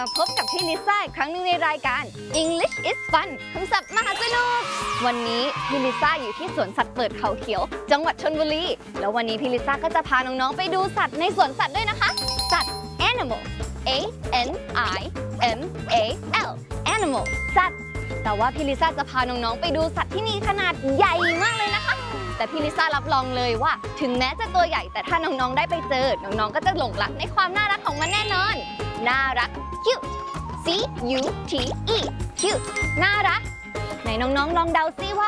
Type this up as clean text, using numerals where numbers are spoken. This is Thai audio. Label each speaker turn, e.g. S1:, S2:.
S1: มาพบกับพี่ลิซ่าอีกครั้งหนึ่งในรายการ English is Fun คำศัพท์มหาสนุกวันนี้พี่ลิซ่าอยู่ที่สวนสัตว์เปิดเขาเขียวจังหวัดชลบุรีแล้ววันนี้พี่ลิซ่าก็จะพาน้องๆไปดูสัตว์ในสวนสัตว์ด้วยนะคะสัตว์ animal A N I M A L animal สัตว์แต่ว่าพี่ลิซ่าจะพาน้องๆไปดูสัตว์ที่มีขนาดใหญ่มากเลยนะคะแต่พี่ลิซ่ารับรองเลยว่าถึงแม้จะตัวใหญ่แต่ถ้าน้องๆได้ไปเจอน้องๆก็จะหลงรักในความน่ารักของมันแน่นอนน่ารัก cute C U T E cute น่ารักไหนน้องๆลองเดาซิว่า